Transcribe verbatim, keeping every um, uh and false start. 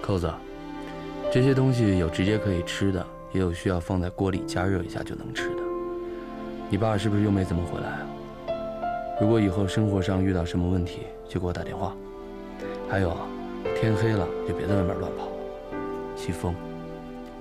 扣子，这些东西有直接可以吃的，也有需要放在锅里加热一下就能吃的。你爸是不是又没怎么回来啊？如果以后生活上遇到什么问题，就给我打电话。还有啊，天黑了就别在外面乱跑了，起风。